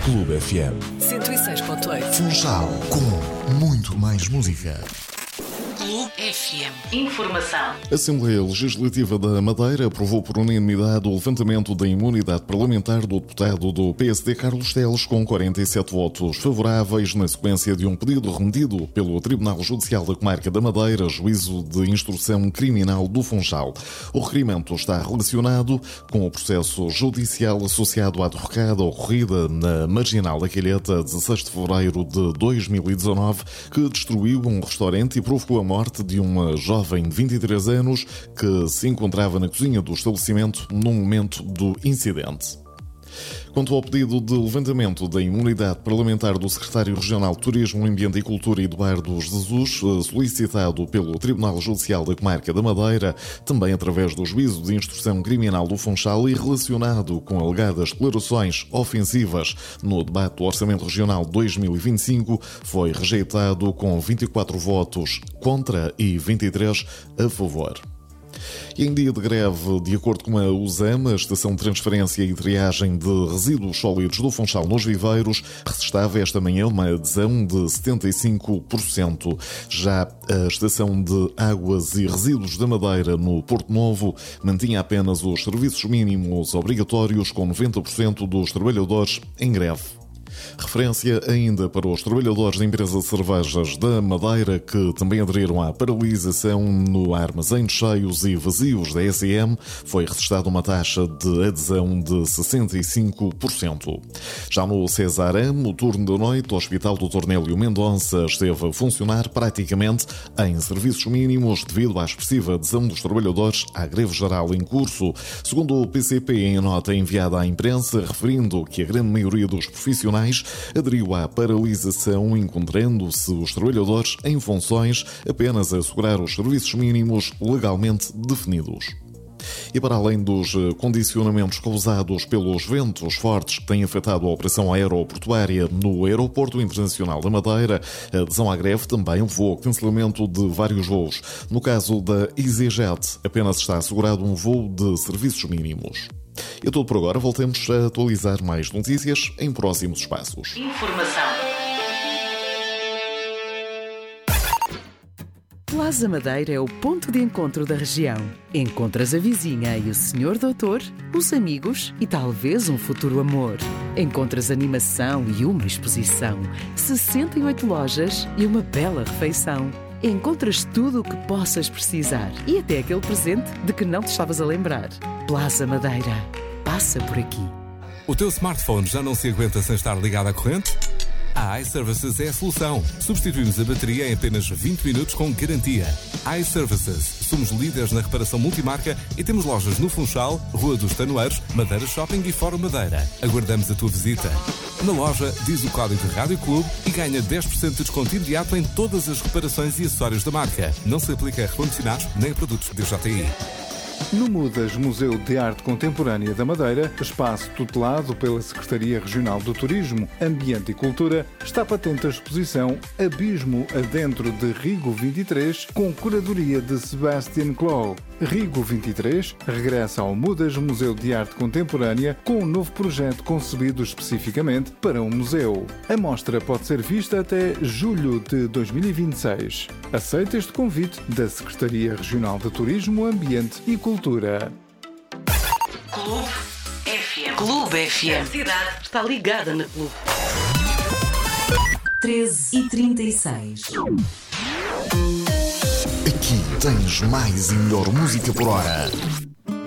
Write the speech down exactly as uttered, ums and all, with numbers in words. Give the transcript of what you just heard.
Clube F M cento e seis ponto oito. Funchal, com muito mais música. Clube F M. Informação. A Assembleia Legislativa da Madeira aprovou por unanimidade o levantamento da imunidade parlamentar do deputado do P S D Carlos Teles com quarenta e sete votos favoráveis na sequência de um pedido remetido pelo Tribunal Judicial da Comarca da Madeira, juízo de instrução criminal do Funchal. O requerimento está relacionado com o processo judicial associado à derrocada ocorrida na Marginal da Quilheta, dezasseis de fevereiro de dois mil e dezanove, que destruiu um restaurante e provocou a morte de uma jovem de vinte e três anos que se encontrava na cozinha do estabelecimento no momento do incidente. Quanto ao pedido de levantamento da imunidade parlamentar do secretário regional de Turismo, Ambiente e Cultura, Eduardo Jesus, solicitado pelo Tribunal Judicial da Comarca da Madeira, também através do juízo de instrução criminal do Funchal e relacionado com alegadas declarações ofensivas no debate do Orçamento Regional dois mil e vinte e cinco, foi rejeitado com vinte e quatro votos contra e vinte e três a favor. E em dia de greve, de acordo com a USAM, a Estação de Transferência e Triagem de Resíduos Sólidos do Funchal nos Viveiros, registava esta manhã uma adesão de setenta e cinco por cento. Já a Estação de Águas e Resíduos da Madeira, no Porto Novo, mantinha apenas os serviços mínimos obrigatórios, com noventa por cento dos trabalhadores em greve. Referência ainda para os trabalhadores da empresa de cervejas da Madeira, que também aderiram à paralisação no armazéns cheios e vazios da S E M. Foi registrada uma taxa de adesão de sessenta e cinco por cento. Já no Cesaram, o turno da noite, o Hospital doutor Nélio Mendonça esteve a funcionar praticamente em serviços mínimos devido à expressiva adesão dos trabalhadores à greve geral em curso. Segundo o P C P, em nota enviada à imprensa, referindo que a grande maioria dos profissionais aderiu à paralisação, encontrando-se os trabalhadores em funções apenas a assegurar os serviços mínimos legalmente definidos. E para além dos condicionamentos causados pelos ventos fortes que têm afetado a operação aeroportuária no Aeroporto Internacional da Madeira, a adesão à greve também levou ao cancelamento de vários voos. No caso da EasyJet, apenas está assegurado um voo de serviços mínimos. É tudo por agora. Voltemos a atualizar mais notícias em próximos espaços. Informação. Plaza Madeira é o ponto de encontro da região. Encontras a vizinha e o senhor doutor, os amigos e talvez um futuro amor. Encontras animação e uma exposição, sessenta e oito lojas e uma bela refeição. Encontras tudo o que possas precisar e até aquele presente de que não te estavas a lembrar. Plaza Madeira. Passa por aqui. O teu smartphone já não se aguenta sem estar ligado à corrente? A iServices é a solução. Substituímos a bateria em apenas vinte minutos com garantia. iServices. Somos líderes na reparação multimarca e temos lojas no Funchal, Rua dos Tanoeiros, Madeira Shopping e Fórum Madeira. Aguardamos a tua visita. Na loja, diz o código Rádio Clube e ganha dez por cento de desconto imediato em todas as reparações e acessórios da marca. Não se aplica a recondicionados nem a produtos D J I. No MUDAS Museu de Arte Contemporânea da Madeira, espaço tutelado pela Secretaria Regional do Turismo, Ambiente e Cultura, está patente a exposição Abismo Adentro de Rigo vinte e três, com curadoria de Sebastian Clow. Rigo vinte e três regressa ao MUDAS Museu de Arte Contemporânea com um novo projeto concebido especificamente para um museu. A mostra pode ser vista até julho de dois mil e vinte e seis. Aceita este convite da Secretaria Regional de Turismo, Ambiente e Cultura. Clube F M. Clube F M. A cidade está ligada na Clube. treze e trinta e seis. Aqui tens mais e melhor música por hora.